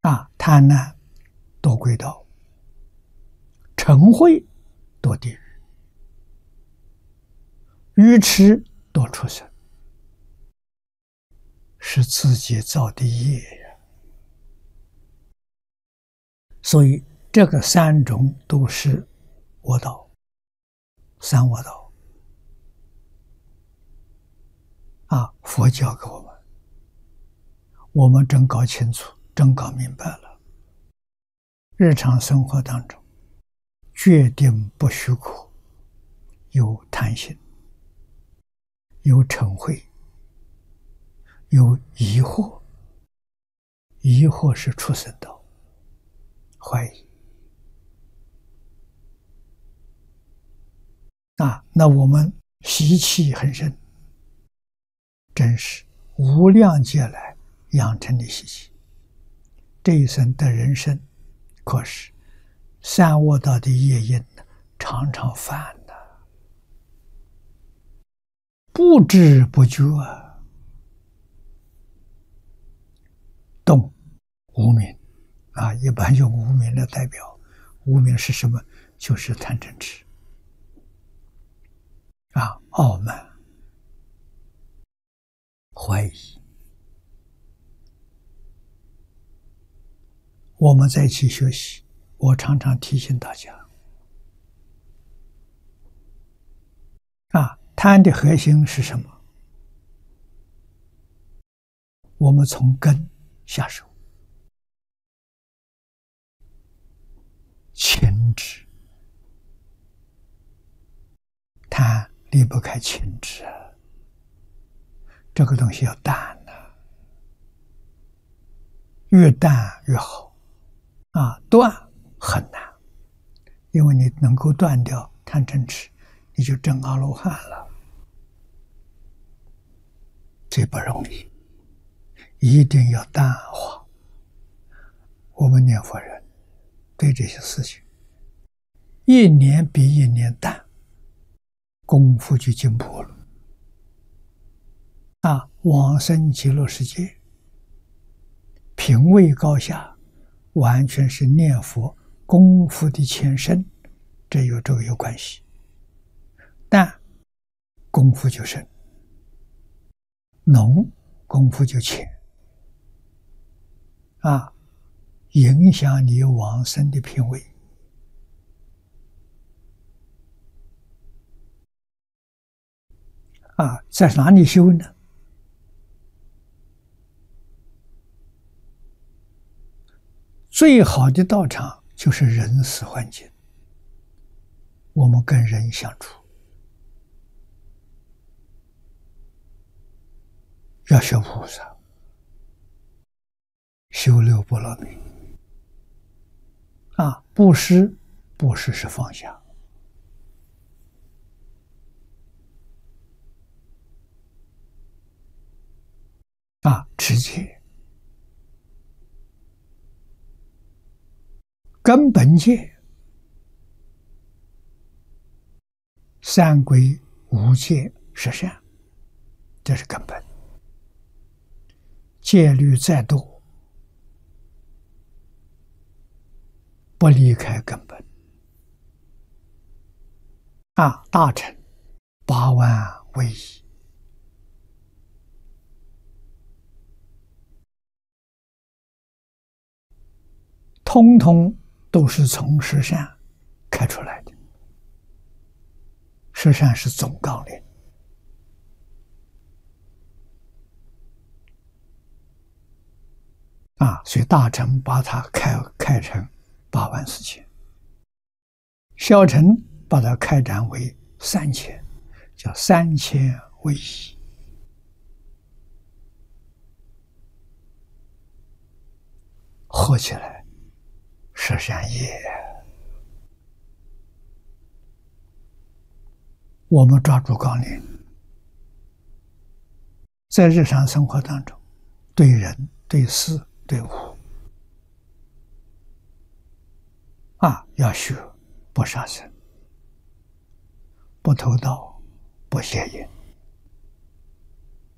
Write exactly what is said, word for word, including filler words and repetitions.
啊，贪婪堕鬼道，嗔恚堕地狱，愚痴堕畜生，是自己造的业呀。所以这个三种都是恶道，三恶道啊！佛教给我们，我们真搞清楚，真搞明白了。日常生活当中，决定不许可有贪心，有嗔恚，有疑惑。疑惑是畜生道，怀疑啊！那我们习气很深，真是无量劫来养成的习气。这一生的人生，可是三恶道的业因常常犯的，不知不觉啊，动无明啊，一般用无明来代表。无明是什么？就是贪嗔痴啊，傲慢、怀疑。我们在一起学习，我常常提醒大家啊，贪的核心是什么？我们从根下手，情执，贪离不开情执啊，这个东西要淡呐、啊，越淡越好啊，断很难，因为你能够断掉贪嗔痴，你就证阿罗汉了，这不容易，一定要淡化。我们念佛人对这些事情，一年比一年淡，功夫就进步了。啊，往生极乐世界，品位高下，完全是念佛功夫的前身，这有这个有关系。但功夫就深，浓功夫就浅，啊，影响你往生的品位。啊，在哪里修呢？最好的道场就是人死环境，我们跟人相处，要学菩萨，修六波罗蜜。啊，布施，布施是放下。啊，持戒，根本戒，三归五戒十善，这是根本。戒律再多，不离开根本。啊，大乘八万为一，通通都是从十善开出来的。十善是总纲领。啊，所以大乘把它开开成八万四千，小乘把它开展为三千，叫三千为一。合起来十善业。我们抓住纲领，在日常生活当中，对人、对事、对物，啊，要学不杀生，不偷盗，不邪淫，